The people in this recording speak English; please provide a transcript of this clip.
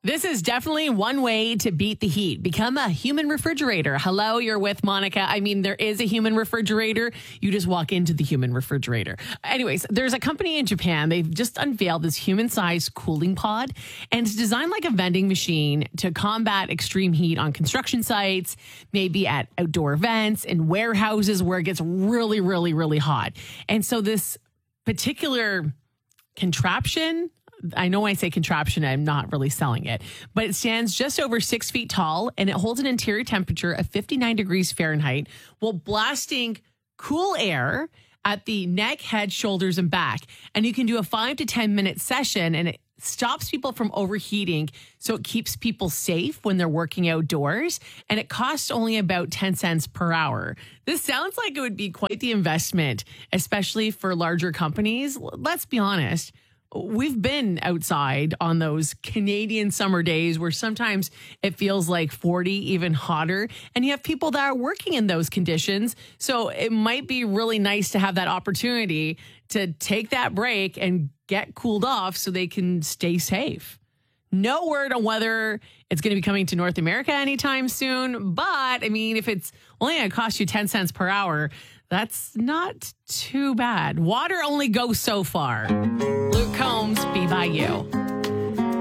This is definitely one way to beat the heat. Become a human refrigerator. Hello, you're with Monica. I mean, there is a human refrigerator. You just walk into the human refrigerator. Anyways, there's a company in Japan. They've just unveiled this human-sized cooling pod, and it's designed like a vending machine to combat extreme heat on construction sites, maybe at outdoor events, in warehouses where it gets really, really, really hot. And so this particular contraption, I know when I say contraption, I'm not really selling it, but it stands just over 6 feet tall and it holds an interior temperature of 59 degrees Fahrenheit while blasting cool air at the neck, head, shoulders, and back. And you can do a 5 to 10 minute session and it stops people from overheating. So it keeps people safe when they're working outdoors. And it costs only about 10 cents per hour. This sounds like it would be quite the investment, especially for larger companies. Let's be honest. We've been outside on those Canadian summer days where sometimes it feels like 40, even hotter. And you have people that are working in those conditions. So it might be really nice to have that opportunity to take that break and get cooled off so they can stay safe. No word on whether it's going to be coming to North America anytime soon. But I mean, if it's only going to cost you 10 cents per hour, that's not too bad. Water only goes so far. Luke Combs, Be By You.